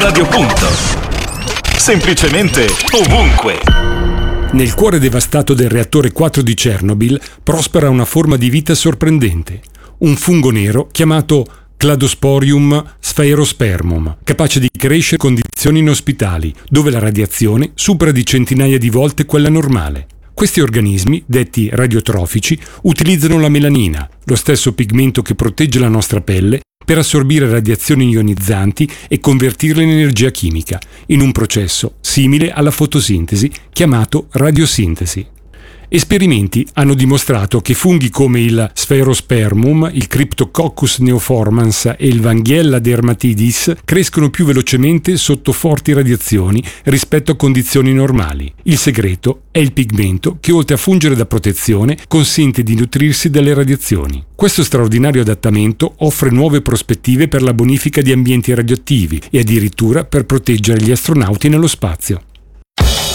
Radio Punto. Semplicemente ovunque. Nel cuore devastato del reattore 4 di Chernobyl prospera una forma di vita sorprendente. Un fungo nero chiamato Cladosporium sphaerospermum, capace di crescere in condizioni inospitali, dove la radiazione supera di centinaia di volte quella normale. Questi organismi, detti radiotrofici, utilizzano la melanina, lo stesso pigmento che protegge la nostra pelle, per assorbire radiazioni ionizzanti e convertirle in energia chimica, in un processo simile alla fotosintesi chiamato radiosintesi. Esperimenti hanno dimostrato che funghi come il Sphaerospermum, il Cryptococcus neoformans e il Vanghiella dermatidis crescono più velocemente sotto forti radiazioni rispetto a condizioni normali. Il segreto è il pigmento che, oltre a fungere da protezione, consente di nutrirsi dalle radiazioni. Questo straordinario adattamento offre nuove prospettive per la bonifica di ambienti radioattivi e addirittura per proteggere gli astronauti nello spazio.